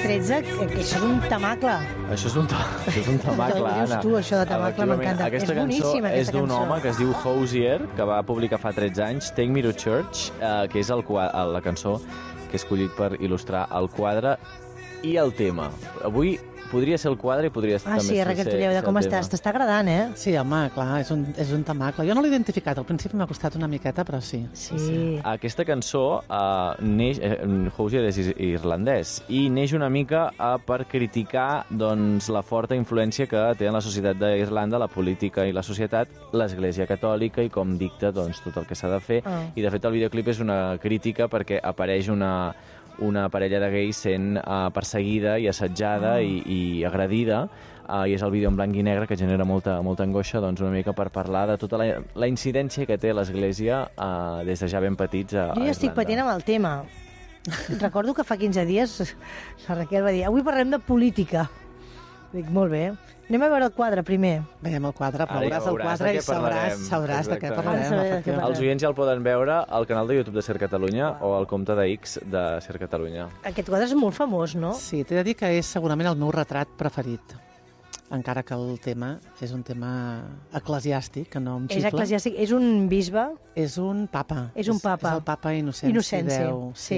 13, que això és un tamacle. Això és un tamacle, Dius Anna. tu, això de tamacle m'encanta. Aquesta És boníssima, cançó és aquesta d'un cançó. home que es diu Hozier, que va publicar fa 13 anys, Take Me to Church, que és la cançó que he escollit per il·lustrar el quadre i el tema. Avui podria ser el quadre i podria també Sí, Raquel Tulleuda, com estàs? T'està agradant, eh? Sí, home, clar, és un tamacle. Jo no l'he identificat, al principi m'ha costat una miqueta, però sí. Sí. Aquesta cançó neix... Hozier és irlandès i neix una mica per criticar doncs, la forta influència que té en la societat d'Irlanda, la política i la societat, l'Església Catòlica i com dicta doncs, tot el que s'ha de fer. I, de fet, el videoclip és una crítica perquè apareix una parella de gais sent perseguida i assetjada i agredida, i és el vídeo en blanc i negre que genera molta angoixa, doncs una mica per parlar de tota la incidència que té l'Església des de ja ben petits a Irlanda. Jo ja estic patint amb el tema. Recordo que fa 15 dies la Raquel va dir avui parlem de política. Dic, molt bé. Anem a veure el quadre primer. Veiem el quadre, però Ara ja veuràs el quadre i sabràs de què parlarem. Els oients ja el poden veure al canal de YouTube de Ser Catalunya o al compte de X de Ser Catalunya. Aquest quadre és molt famós, no? Sí, t'he de dir que és segurament el meu retrat preferit. Encara que el tema és un tema eclesiàstic, que no em xifla. És eclesiàstic, és un bisbe? És un papa. És un papa. És el papa Innocenci X. Sí.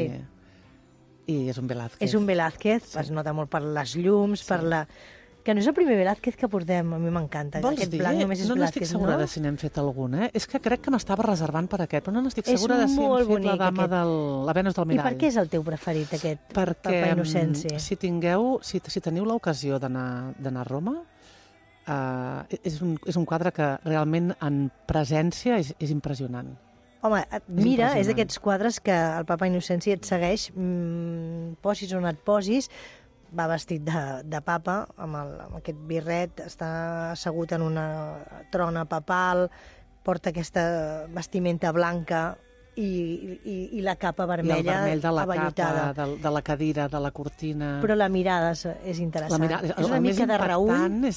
I és un Velázquez. És un Velázquez, es nota molt per les llums, per la... Que no és el primer Velázquez que portem, a mi m'encanta. Vols aquest dir? blanc només és no Velázquez, estic segura de si n'hem fet algun, eh? És que crec que m'estava reservant per aquest, però no n'estic segura de si hem fet la dama la Venus del Mirall. I per què és el teu preferit, aquest Perquè, Papa Innocenci? si teniu l'ocasió d'anar a Roma, és un quadre que realment en presència és impressionant. Home, mira, és d'aquests quadres que el Papa Innocenci et segueix, posis on et posis, va vestit de papa, amb aquest birret, està assegut en una trona papal, porta aquesta vestimenta blanca i la capa vermella, I el vermell de la avellutada. capa, de la cadira, de la cortina... Però la mirada és interessant. És una mica de Raül.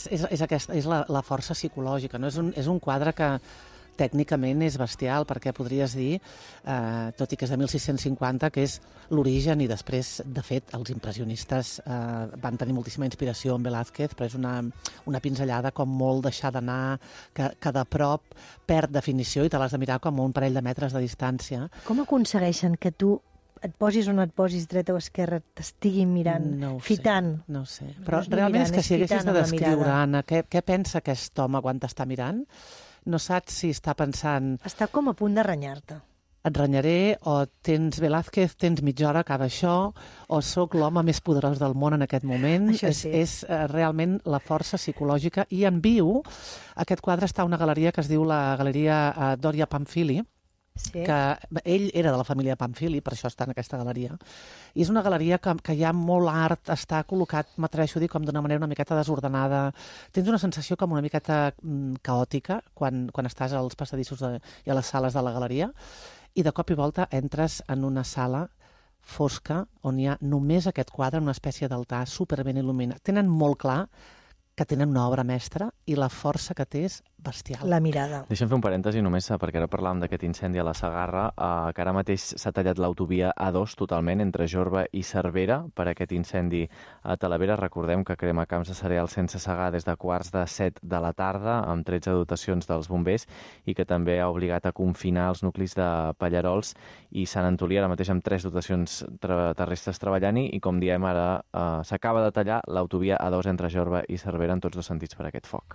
És la força psicològica, no? És un quadre que tècnicament és bestial, perquè podries dir, tot i que és de 1650, que és l'origen, i després, de fet, els impressionistes van tenir moltíssima inspiració en Velázquez, però és una pinzellada com molt deixar d'anar, que de prop perd definició i te l'has de mirar com a un parell de metres de distància. Com aconsegueixen que tu et posis on et posis, dreta o esquerra, t'estiguin mirant, fitant? No ho sé, però realment és que si haguessis de descriure, Anna, què pensa aquest home quan t'està mirant, no saps si està pensant... Està com a punt de renyar-te. Et renyaré, o tens Velázquez, tens mitja hora, acaba això, o sóc l'home més poderós del món en aquest moment. Això sí. És realment la força psicològica. I en viu, aquest quadre està a una galeria que es diu la Galeria Doria Pamphili, sí. Que ell era de la família Pamphili, per això està en aquesta galeria. I és una galeria que hi ha molt art, està col·locat, m'atreveixo a dir, com d'una manera una miqueta desordenada. Tens una sensació com una miqueta caòtica quan estàs als passadissos i a les sales de la galeria, i de cop i volta entres en una sala fosca on hi ha només aquest quadre, una espècie d'altar superben il·luminat. Tenen molt clar que tenen una obra mestra i la força que té és bestial. La mirada. Deixa'm fer un parèntesi només, perquè ara parlàvem d'aquest incendi a la Segarra, que ara mateix s'ha tallat l'autovia A2 totalment entre Jorba i Cervera per aquest incendi a Talavera. Recordem que crema camps de cereal sense segar des de 7:15 de la tarda, amb 13 dotacions dels bombers, i que també ha obligat a confinar els nuclis de Pallarols i Sant Antolí, ara mateix amb 3 dotacions terrestres treballant-hi, i com diem ara, s'acaba de tallar l'autovia A2 entre Jorba i Cervera en tots dos sentits per aquest foc.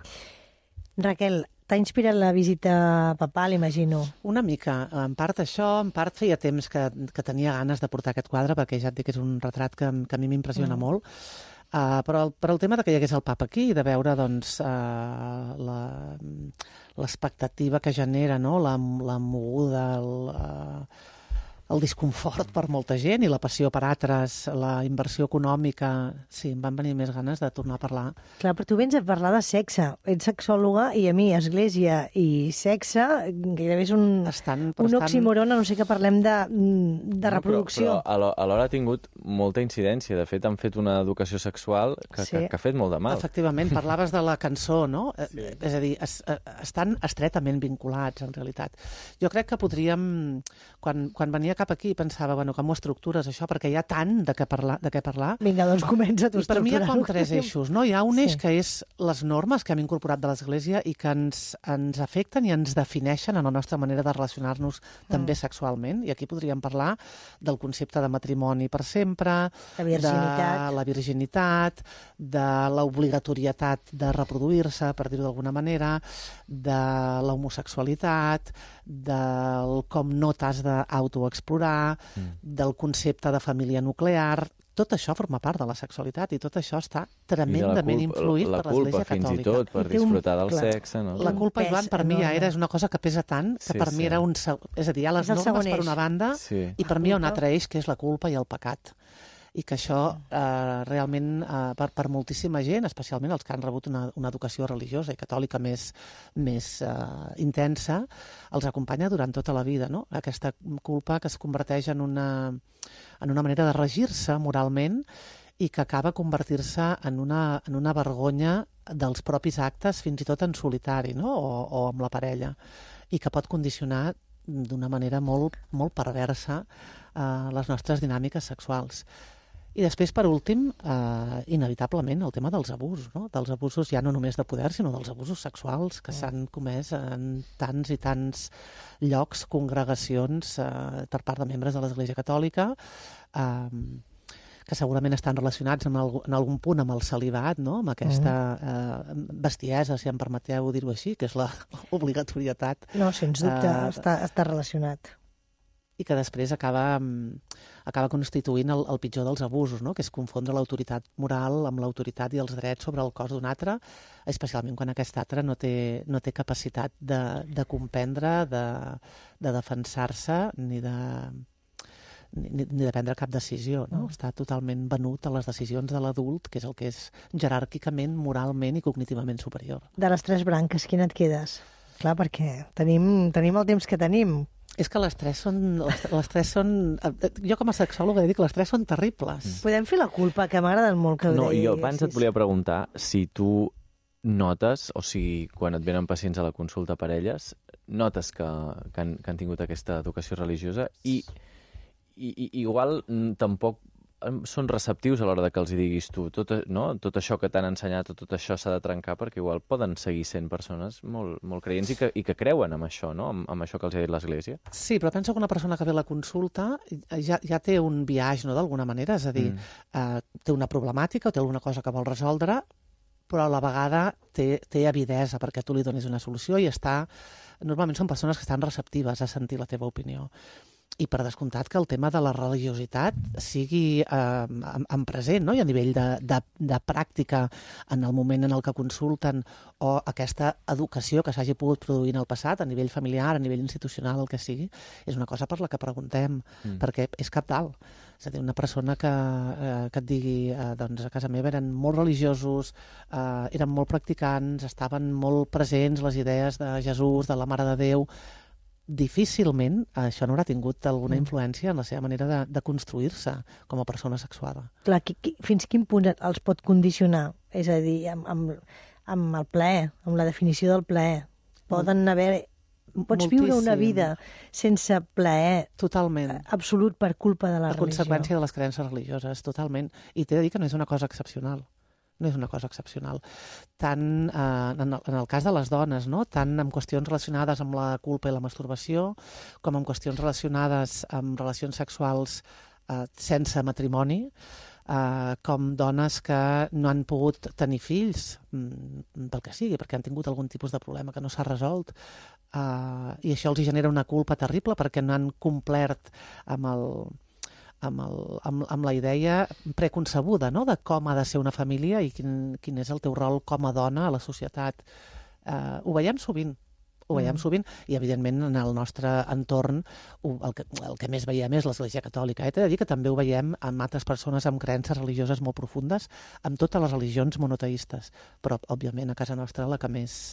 Raquel, t'ha inspirat la visita papal, imagino? Una mica. En part això, en part feia temps que tenia ganes de portar aquest quadre, perquè ja et dic que és un retrat que a mi m'impressiona molt. Però el tema de que hi hagués el papa aquí i de veure doncs, l'expectativa que genera, no? La moguda, el disconfort per molta gent i la passió per altres, la inversió econòmica... Sí, em van venir més ganes de tornar a parlar. Clar, però tu vens a parlar de sexe. Ets sexòloga i a mi església i sexe gairebé és un oxímoron, a no ser que parlem de reproducció. Però alhora ha tingut molta incidència. De fet, han fet una educació sexual que ha fet molt de mal. Efectivament, parlaves de la cançó, no? Sí. És a dir, estan estretament vinculats, en realitat. Jo crec que podríem, quan venia cap aquí i pensava, bueno, com ho estructures això, perquè hi ha tant de què parlar. Vinga, doncs comença tu a I per mi hi ha com estructurar-ho. 3 eixos, no? Hi ha un eix que és les normes que hem incorporat de l'Església i que ens afecten i ens defineixen en la nostra manera de relacionar-nos també sexualment. I aquí podríem parlar del concepte de matrimoni per sempre, La virginitat, de l'obligatorietat de reproduir-se, per dir-ho d'alguna manera, de l'homosexualitat, del com no t'has d'autoexplorar, del concepte de família nuclear. Tot això forma part de la sexualitat i tot això està tremendament influït per l'Església Catòlica. La culpa, fins i tot, per disfrutar del sexe. No? La culpa, Joan, per mi ja és una cosa que pesa tant que per mi era un... És a dir, hi ha les normes per una banda i per mi hi ha un altre eix que és la culpa i el pecat. I que això realment per moltíssima gent, especialment els que han rebut una educació religiosa i catòlica més intensa, els acompanya durant tota la vida, no? Aquesta culpa que es converteix en una manera de regir-se moralment i que acaba convertir-se en una vergonya dels propis actes, fins i tot en solitari, no? O amb la parella, i que pot condicionar d'una manera molt, molt perversa les nostres dinàmiques sexuals. I després, per últim, inevitablement, el tema dels abusos, no? Dels abusos ja no només de poder, sinó dels abusos sexuals que s'han comès en tants i tants llocs, congregacions per part de membres de l'Església Catòlica, que segurament estan relacionats en algun punt amb el celibat, no? Amb aquesta bestiesa, si em permeteu dir-ho així, que és l'obligatorietat. No, sens dubte, està relacionat. I que després acaba constituint el pitjor dels abusos, no? Que és confondre l'autoritat moral amb l'autoritat i els drets sobre el cos d'un altre, especialment quan aquest altre no té capacitat de comprendre, de defensar-se ni de prendre cap decisió, no? Està totalment venut a les decisions de l'adult, que és el que és jeràrquicament, moralment i cognitivament superior. De les 3 branques, quina et quedes? Clar, perquè tenim el temps que tenim. És que les tres són... Jo com a sexòloga he dit que les 3 són terribles. Podem fer la culpa, que m'agrada molt que ho No, deies. jo abans et volia preguntar si tu notes, o si quan et venen pacients a la consulta per elles, notes que han tingut aquesta educació religiosa i igual tampoc són receptius a l'hora de que els hi diguis tu. Tot això que t'han ensenyat, tot això s'ha de trencar, perquè igual poden seguir sent persones molt, molt creients i que creuen en això, no? Amb això que els ha dit l'Església. Sí, però penso que una persona que ve a la consulta ja té un biaix, no?, d'alguna manera, és a dir, té una problemàtica o té alguna cosa que vol resoldre, però a la vegada té avidesa perquè tu li donis una solució i normalment són persones que estan receptives a sentir la teva opinió. I per descomptat que el tema de la religiositat sigui en present, no? I a nivell de pràctica en el moment en el que consulten, o aquesta educació que s'hagi pogut produir en el passat, a nivell familiar, a nivell institucional, el que sigui, és una cosa per la que preguntem, perquè és cabdal. És a dir, una persona que et digui doncs a casa meva eren molt religiosos, eren molt practicants, estaven molt presents les idees de Jesús, de la Mare de Déu, difícilment això no haurà tingut alguna influència en la seva manera de construir-se com a persona sexuada. Clar, fins quin punt els pot condicionar? És a dir, amb el plaer, amb la definició del plaer. Poden haver... Pots viure una vida sense plaer totalment absolut per culpa de la religió. Per conseqüència de les creences religioses, totalment. I t'he de dir que no és una cosa excepcional. No és una cosa excepcional. Tant en el cas de les dones, no? Tant en qüestions relacionades amb la culpa i la masturbació, com en qüestions relacionades amb relacions sexuals sense matrimoni, com dones que no han pogut tenir fills, pel que sigui, perquè han tingut algun tipus de problema que no s'ha resolt, i això els genera una culpa terrible perquè no han complert amb la idea preconcebuda, no?, de com ha de ser una família i quin és el teu rol com a dona a la societat. Ho veiem sovint, i evidentment en el nostre entorn el que més veiem és l'Església Catòlica. T'he de dir que també ho veiem amb altres persones amb creences religioses molt profundes, amb totes les religions monoteistes, però òbviament a casa nostra la que més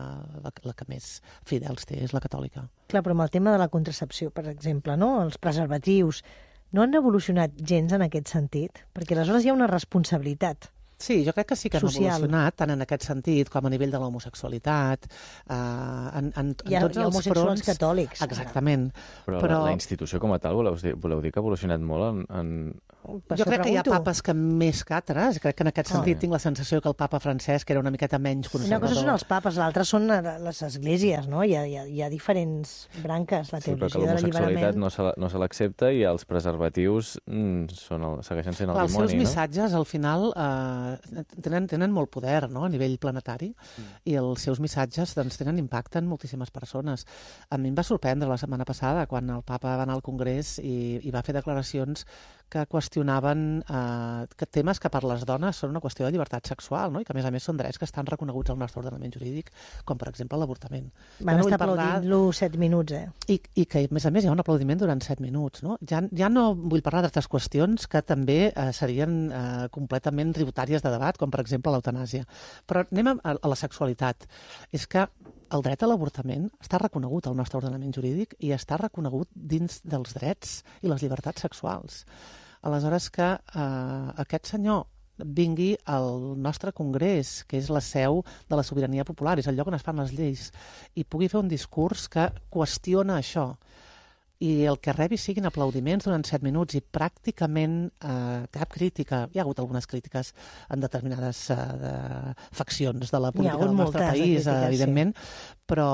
fidels té és la catòlica. Clar, però amb el tema de la contracepció, per exemple, no?, els preservatius, no han evolucionat gens en aquest sentit? Perquè aleshores hi ha una responsabilitat Sí, jo crec que sí que han social. evolucionat, tant en aquest sentit com a nivell de l'homosexualitat, en Hi ha tots els homosexuals fronts. catòlics. Exactament. Però la institució com a tal, voleu dir que ha evolucionat molt Jo crec que hi ha papes que més que altres. Crec que en aquest sentit tinc la sensació que el papa Francesc era una miqueta menys conservador. Una cosa són els papes, l'altra són les esglésies, no? Hi ha diferents branques, la teologia de l'alliberament. L'homosexualitat no se l'accepta i els preservatius segueixen sent el dimoni, no? Els seus missatges, al final, tenen molt poder, no?, a nivell planetari, i els seus missatges doncs, tenen impacte en moltíssimes persones. A mi em va sorprendre la setmana passada quan el papa va anar al Congrés i va fer declaracions que qüestionaven temes que per les dones són una qüestió de llibertat sexual, no? I que a més són drets que estan reconeguts al nostre ordenament jurídic, com per exemple l'avortament. Van estar aplaudint-lo 7 minuts, I que a més hi ha un aplaudiment durant 7 minuts, no? Ja no vull parlar d'altres qüestions que també serien completament tributàries de debat, com per exemple l'eutanàsia. Però anem a la sexualitat. És que el dret a l'avortament està reconegut al nostre ordenament jurídic i està reconegut dins dels drets i les llibertats sexuals. Aleshores que aquest senyor vingui al nostre Congrés, que és la seu de la sobirania popular, és el lloc on es fan les lleis, i pugui fer un discurs que qüestiona això, i el que rebi siguin aplaudiments durant 7 minuts i pràcticament cap crítica. Hi ha hagut algunes crítiques en determinades faccions de la política del nostre país, evidentment, però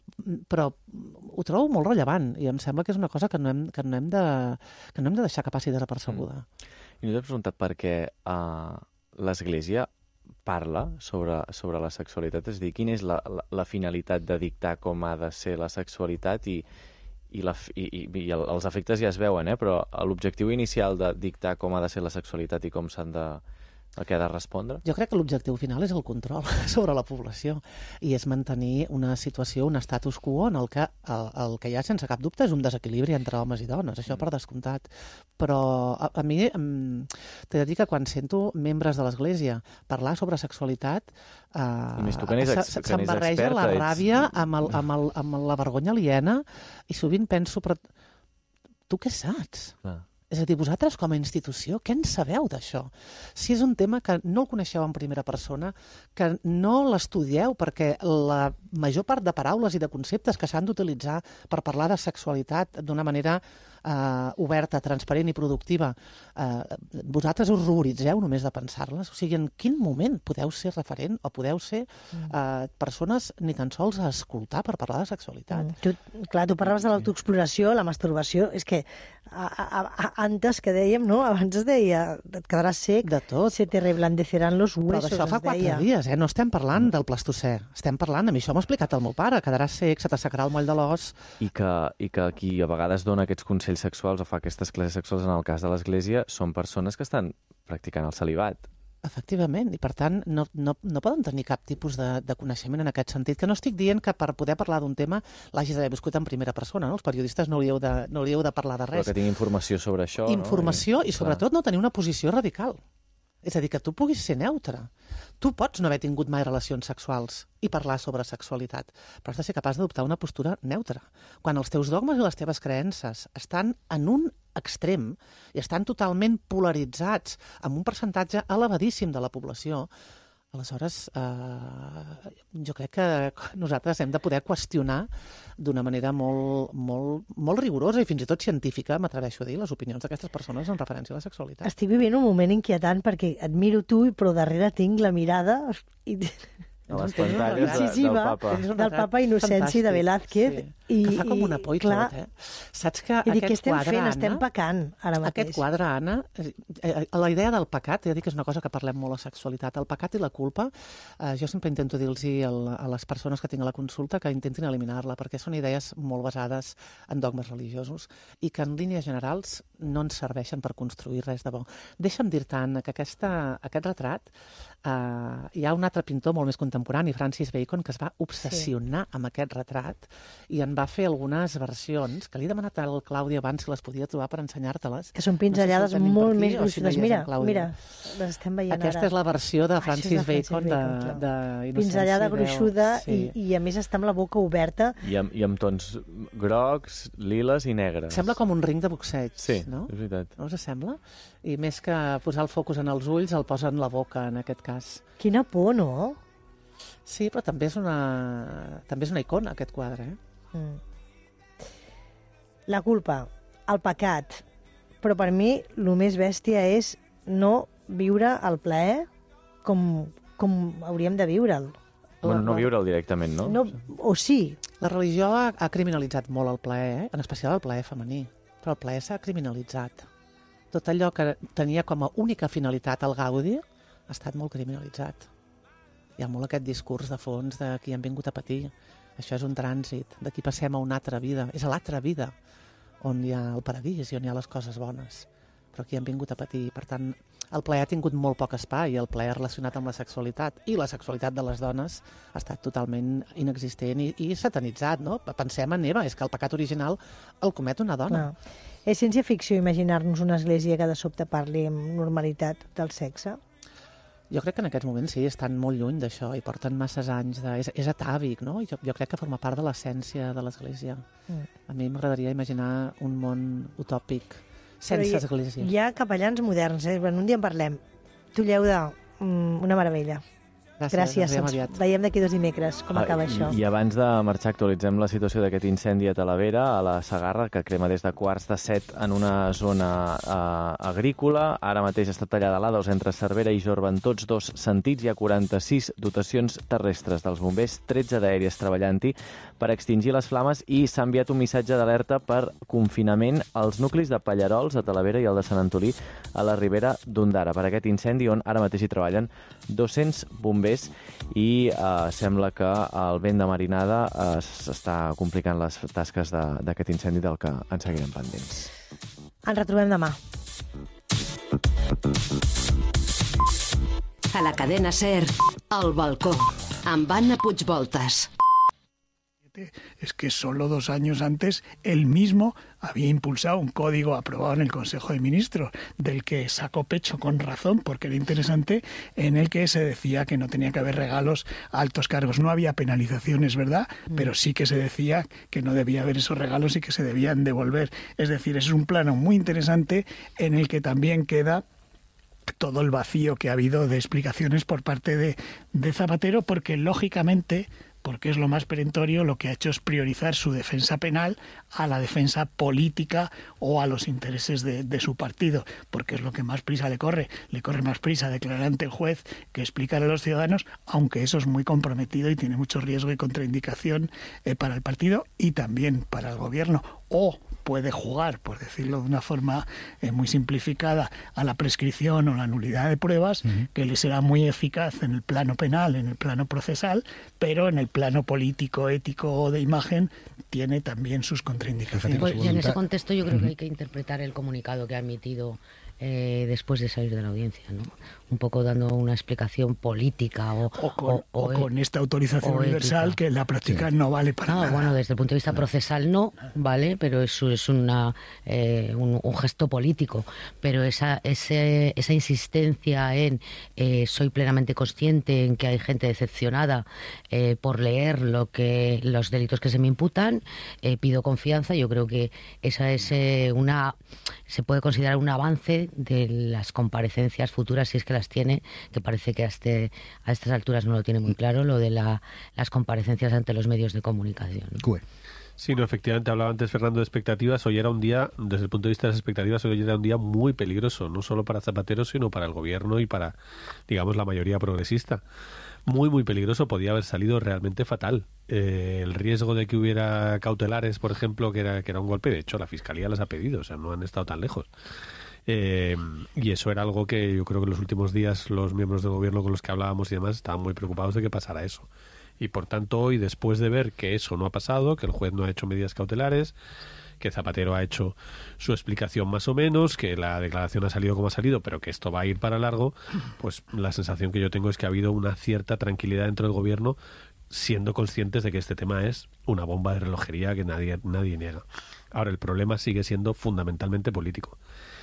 ho trobo molt rellevant i em sembla que és una cosa que no hem de deixar que passi desapercebuda. I no t'he preguntat per què l'Església parla sobre la sexualitat, és a dir, quina és la finalitat de dictar com ha de ser la sexualitat i els efectes ja es veuen, però l'objectiu inicial de dictar com ha de ser la sexualitat i com a què ha de respondre? Jo crec que l'objectiu final és el control sobre la població i és mantenir una situació, un status quo en el que el que hi ha sense cap dubte és un desequilibri entre homes i dones, això per descomptat. Però a mi t'he de dir que quan sento membres de l'Església parlar sobre sexualitat se'm barreja la ràbia amb la vergonya aliena i sovint penso, però tu què saps? És a dir, vosaltres com a institució, què en sabeu d'això? Si és un tema que no el coneixeu en primera persona, que no l'estudieu perquè la major part de paraules i de conceptes que s'han d'utilitzar per parlar de sexualitat d'una manera oberta, transparent i productiva, vosaltres us ruboritzeu només de pensar-les? O sigui, en quin moment podeu ser referent o podeu ser persones ni tan sols a escoltar per parlar de sexualitat? Clar, tu parlaves de l'autoexploració, la masturbació, és que antes que dèiem, no? Abans es deia, et quedaràs sec, de tot. Se te reblandecerán los huesos, però d'això fa 4 dies, no estem parlant del Plastocè, estem parlant, a mi això m'ha explicat el meu pare, quedaràs sec, se t'assecarà el moll de l'os. I que qui a vegades dona aquests consells sexuals o fa aquestes classes sexuals en el cas de l'Església són persones que estan practicant el celibat. Efectivament, i per tant no poden tenir cap tipus de coneixement en aquest sentit, que no estic dient que per poder parlar d'un tema l'hagis d'haver viscut en primera persona, no? Els periodistes no hauríeu de parlar de res. Però que tingui informació sobre això. Informació i sobretot no tenir una posició radical. És a dir, que tu puguis ser neutre. Tu pots no haver tingut mai relacions sexuals i parlar sobre sexualitat, però has de ser capaç d'adoptar una postura neutra. Quan els teus dogmes i les teves creences estan en un extrem i estan totalment polaritzats amb un percentatge elevadíssim de la població, aleshores jo crec que nosaltres hem de poder qüestionar d'una manera molt rigorosa i fins i tot científica, m'atreveixo a dir, les opinions d'aquestes persones en referència a la sexualitat. Estic vivint un moment inquietant perquè et miro tu, però darrere tinc la mirada i... A les pantalles del Papa. Del Papa Innocenci de Velázquez. Sí. Que fa com una por i tot, Saps que aquest quadre, Anna... Estem pecant, ara mateix. Aquest quadre, Anna, la idea del pecat, he de dir que és una cosa que parlem molt a sexualitat, el pecat i la culpa, jo sempre intento dir-los a les persones que tinc a la consulta que intentin eliminar-la, perquè són idees molt basades en dogmes religiosos i que en línies generals no ens serveixen per construir res de bo. Deixa'm dir-te, Anna, que aquest retrat hi ha un altre pintor molt més contemporani contemporani, Francis Bacon, que es va obsessionar amb aquest retrat i en va fer algunes versions, que li he demanat al Claudi abans si les podia trobar per ensenyar-te-les. Que són pinzellades molt més gruixudes. Mira, les estem veient ara. Aquesta és la versió de Francis Bacon d'Innocència. Pinzellada gruixuda i a més està amb la boca oberta. I amb tons grocs, liles i negres. Sembla com un ring de boxeig, no? És veritat. No us sembla? I més que posar el focus en els ulls, el posa en la boca, en aquest cas. Quina por, no? Sí, però també és una icona, aquest quadre, La culpa, el pecat. Però per mi, el més bèstia és no viure el plaer com hauríem de viure'l. Bueno, no viure'l directament, no? O sí. La religió ha criminalitzat molt el plaer, en especial el plaer femení, però el plaer s'ha criminalitzat. Tot allò que tenia com a única finalitat el Gaudi ha estat molt criminalitzat. Hi ha molt aquest discurs de fons de qui han vingut a patir. Això és un trànsit, d'aquí passem a una altra vida. És a l'altra vida on hi ha el paradís i on hi ha les coses bones. Però aquí han vingut a patir. Per tant, el plaer ha tingut molt poc espai, el plaer relacionat amb la sexualitat. I la sexualitat de les dones ha estat totalment inexistent i satanitzat, no? Pensem en Eva, és que el pecat original el comet una dona. No. És ciència-ficció imaginar-nos una església que de sobte parli amb normalitat del sexe? Jo crec que en aquests moments sí, estan molt lluny d'això i porten masses anys És atàvic, no? Jo crec que forma part de l'essència de l'església. A mi m'agradaria imaginar un món utòpic sense església. Hi ha capellans moderns, Bueno, un dia en parlem. Tu, Lleuda, una meravella. Gràcies. Ens veiem d'aquí 2 dimecres. Com acaba això? I abans de marxar actualitzem la situació d'aquest incendi a Talavera, a la Segarra, que crema des de 6:45 en una zona agrícola. Ara mateix està tallada l'A2 entre Cervera i Jorba en tots 2 sentits. Hi ha 46 dotacions terrestres dels bombers, 13 d'aèries treballant-hi per extingir les flames i s'ha enviat un missatge d'alerta per confinament als nuclis de Pallarols, a Talavera, i el de Sant Antolí, a la Ribera d'Ondara, per aquest incendi on ara mateix hi treballen 200 bombers i sembla que el vent de marinada està complicant les tasques d'aquest incendi del que en seguirem pendents. Ens retrobem demà. A la cadena SER, El balcó, amb Anna Puigvoltas. Es que solo 2 años antes él mismo había impulsado un código aprobado en el Consejo de Ministros, del que sacó pecho con razón, porque era interesante, en el que se decía que no tenía que haber regalos a altos cargos. No había penalizaciones, ¿verdad? Pero sí que se decía que no debía haber esos regalos y que se debían devolver. Es decir, es un plano muy interesante en el que también queda todo el vacío que ha habido de explicaciones por parte de Zapatero, porque lógicamente, porque es lo más perentorio, lo que ha hecho es priorizar su defensa penal a la defensa política o a los intereses de su partido, porque es lo que más prisa le corre más prisa declarar ante el juez que explicar a los ciudadanos, aunque eso es muy comprometido y tiene mucho riesgo y contraindicación para el partido y también para el gobierno, o puede jugar, por decirlo de una forma muy simplificada, a la prescripción o la nulidad de pruebas, que le será muy eficaz en el plano penal, en el plano procesal, pero en el plano político, ético o de imagen tiene también sus contraindicaciones. Pues, y en ese contexto yo creo que hay que interpretar el comunicado que ha emitido después de salir de la audiencia, ¿no? Un poco dando una explicación política o con esta autorización universal ética, que en la práctica no vale para nada. Bueno, desde el punto de vista procesal no vale, pero eso es un gesto político. Pero esa insistencia en soy plenamente consciente en que hay gente decepcionada por leer los delitos que se me imputan, pido confianza. Yo creo que esa es se puede considerar un avance de las comparecencias futuras, si es que las tiene, que parece que a estas alturas no lo tiene muy claro, lo de las comparecencias ante los medios de comunicación. Sí, no, efectivamente, hablaba antes Fernando de expectativas. Hoy era un día, desde el punto de vista de las expectativas, hoy era un día muy peligroso, no solo para Zapatero, sino para el gobierno y para, digamos, la mayoría progresista. Muy, muy peligroso, podía haber salido realmente fatal. El riesgo de que hubiera cautelares, por ejemplo, que era un golpe, de hecho, la Fiscalía las ha pedido, o sea, no han estado tan lejos. Y eso era algo que yo creo que en los últimos días los miembros del gobierno con los que hablábamos y demás estaban muy preocupados de que pasara eso. Y por tanto hoy, después de ver que eso no ha pasado, que el juez no ha hecho medidas cautelares, que Zapatero ha hecho su explicación más o menos, que la declaración ha salido como ha salido, pero que esto va a ir para largo, pues la sensación que yo tengo es que ha habido una cierta tranquilidad dentro del gobierno, siendo conscientes de que este tema es una bomba de relojería que nadie niega. Ahora, el problema sigue siendo fundamentalmente político.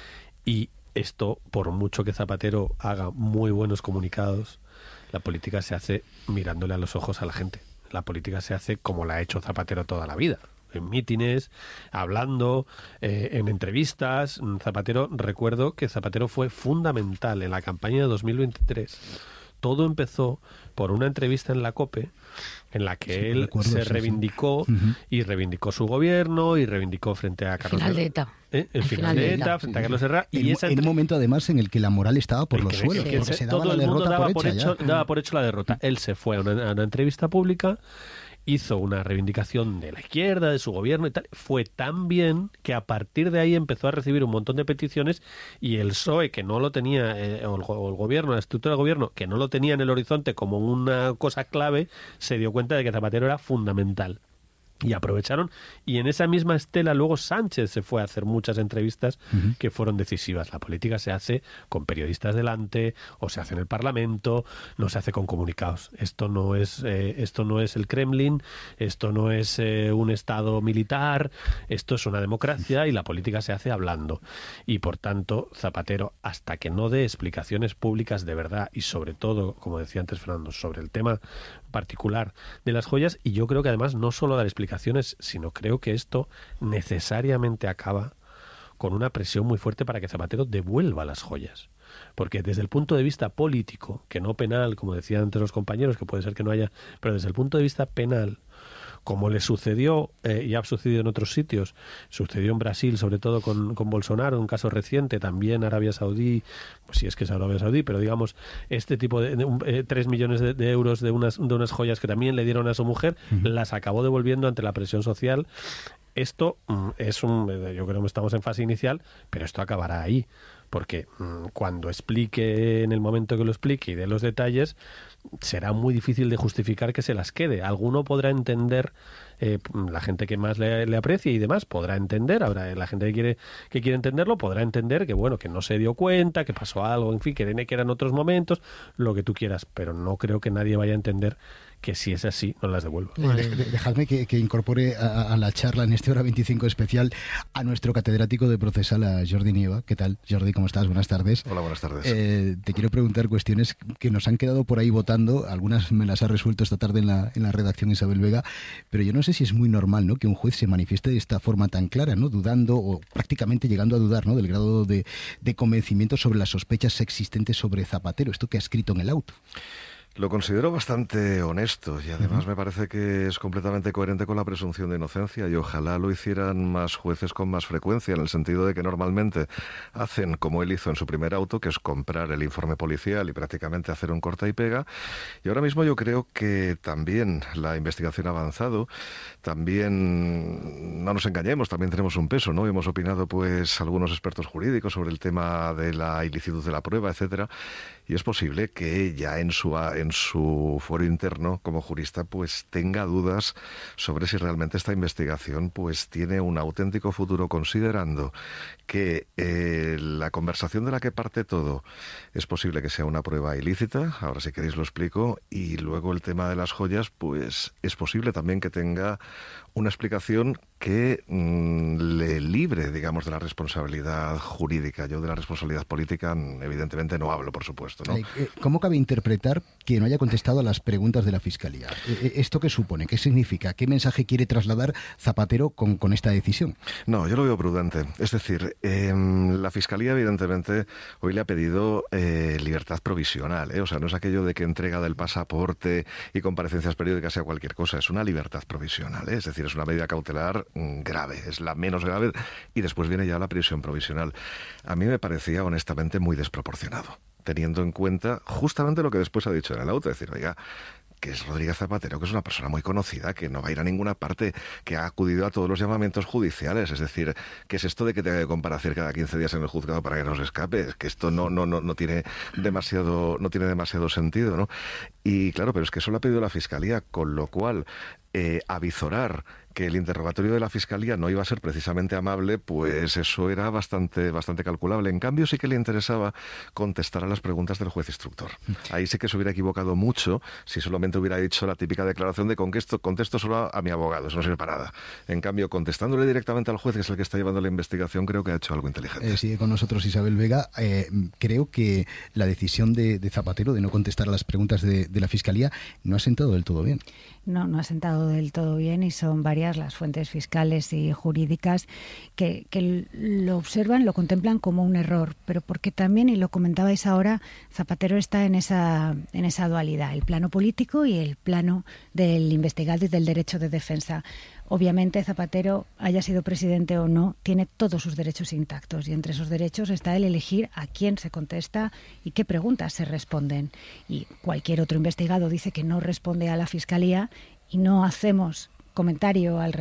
Y esto, por mucho que Zapatero haga muy buenos comunicados, la política se hace mirándole a los ojos a la gente. La política se hace como la ha hecho Zapatero toda la vida. En mítines, hablando, en entrevistas. Recuerdo que Zapatero fue fundamental en la campaña de 2023. Todo empezó por una entrevista en la COPE en la que él se reivindicó y reivindicó su gobierno y reivindicó frente a Carlos Herrera. El final de ETA, frente a Carlos Herrera. En un momento, además, en el que la moral estaba por los suelos, porque se daba la derrota por hecha. Daba por hecho la derrota. Él se fue a una entrevista pública, hizo una reivindicación de la izquierda, de su gobierno y tal. Fue tan bien que a partir de ahí empezó a recibir un montón de peticiones y el PSOE, que no lo tenía, o el gobierno, la estructura del gobierno, que no lo tenía en el horizonte como una cosa clave, se dio cuenta de que Zapatero era fundamental. Y aprovecharon, y en esa misma estela luego Sánchez se fue a hacer muchas entrevistas que fueron decisivas. La política se hace con periodistas delante, o se hace en el Parlamento, no se hace con comunicados. Esto no es el Kremlin, esto no es un Estado militar, esto es una democracia y la política se hace hablando. Y por tanto, Zapatero, hasta que no dé explicaciones públicas de verdad, y sobre todo, como decía antes Fernando, sobre el tema particular de las joyas, y yo creo que además no solo dar explicaciones, sino creo que esto necesariamente acaba con una presión muy fuerte para que Zapatero devuelva las joyas. Porque desde el punto de vista político, que no penal, como decían antes los compañeros, que puede ser que no haya, pero desde el punto de vista penal, como le sucedió, y ha sucedido en otros sitios, sucedió en Brasil, sobre todo con Bolsonaro, un caso reciente, también Arabia Saudí, pues si es que es Arabia Saudí, pero digamos, este tipo de 3 millones de euros de unas joyas que también le dieron a su mujer, las acabó devolviendo ante la presión social. Esto yo creo que estamos en fase inicial, pero esto acabará ahí, porque cuando explique, en el momento que lo explique y dé los detalles, será muy difícil de justificar que se las quede. Alguno podrá entender, la gente que más le aprecie y demás podrá entender, ahora la gente que quiere entenderlo podrá entender que bueno, que no se dio cuenta, que pasó algo, en fin, que eran otros momentos, lo que tú quieras, pero no creo que nadie vaya a entender que si es así, no las devuelvo. Dejadme que incorpore a la charla en este Hora 25 especial a nuestro catedrático de procesal, a Jordi Nieva. ¿Qué tal, Jordi? ¿Cómo estás? Buenas tardes. Hola, buenas tardes. Te quiero preguntar cuestiones que nos han quedado por ahí votando. Algunas me las ha resuelto esta tarde en la redacción Isabel Vega, pero yo no sé si es muy normal, ¿no?, que un juez se manifieste de esta forma tan clara, ¿no?, dudando o prácticamente llegando a dudar, ¿no?, del grado de convencimiento sobre las sospechas existentes sobre Zapatero, esto que ha escrito en el auto. Lo considero bastante honesto y además me parece que es completamente coherente con la presunción de inocencia y ojalá lo hicieran más jueces con más frecuencia, en el sentido de que normalmente hacen como él hizo en su primer auto, que es comprar el informe policial y prácticamente hacer un corta y pega. Y ahora mismo yo creo que también la investigación ha avanzado, también, no nos engañemos, también tenemos un peso, ¿no? Hemos opinado pues algunos expertos jurídicos sobre el tema de la ilicitud de la prueba, etcétera, y es posible que ya en su foro interno como jurista pues tenga dudas sobre si realmente esta investigación pues tiene un auténtico futuro, considerando que la conversación de la que parte todo es posible que sea una prueba ilícita, ahora si queréis lo explico, y luego el tema de las joyas pues es posible también que tenga una explicación que le libre, digamos, de la responsabilidad jurídica. Yo de la responsabilidad política evidentemente no hablo, por supuesto, ¿no? ¿Cómo cabe interpretar que no haya contestado a las preguntas de la Fiscalía? ¿Esto qué supone? ¿Qué significa? ¿Qué mensaje quiere trasladar Zapatero con esta decisión? No, yo lo veo prudente. Es decir, la Fiscalía evidentemente hoy le ha pedido libertad provisional, ¿eh? O sea, no es aquello de que entrega del pasaporte y comparecencias periódicas sea cualquier cosa, es una libertad provisional, ¿eh? Es decir, es una medida cautelar grave, es la menos grave, y después viene ya la prisión provisional. A mí me parecía honestamente muy desproporcionado, teniendo en cuenta justamente lo que después ha dicho en el auto, es decir, oiga, que es Rodríguez Zapatero, que es una persona muy conocida, que no va a ir a ninguna parte, que ha acudido a todos los llamamientos judiciales. Es decir, ¿qué es esto de que tenga que comparecer cada 15 días en el juzgado para que no se escape? Es que esto no tiene demasiado sentido, ¿no? Y claro, pero es que eso lo ha pedido la Fiscalía, con lo cual avizorar que el interrogatorio de la Fiscalía no iba a ser precisamente amable, pues eso era bastante calculable. En cambio, sí que le interesaba contestar a las preguntas del juez instructor. Ahí sí que se hubiera equivocado mucho si solamente hubiera dicho la típica declaración de contesto solo a mi abogado, eso no sirve para nada. En cambio, contestándole directamente al juez, que es el que está llevando la investigación, creo que ha hecho algo inteligente. Sigue con nosotros Isabel Vega. Creo que la decisión de Zapatero de no contestar a las preguntas de la Fiscalía no ha sentado del todo bien. No ha sentado del todo bien, y son varias las fuentes fiscales y jurídicas que lo observan, lo contemplan como un error, pero porque también, y lo comentabais ahora, Zapatero está en esa dualidad, el plano político y el plano del investigado y del derecho de defensa. Obviamente Zapatero, haya sido presidente o no, tiene todos sus derechos intactos, y entre esos derechos está el elegir a quién se contesta y qué preguntas se responden. Y cualquier otro investigado dice que no responde a la Fiscalía y no hacemos comentario al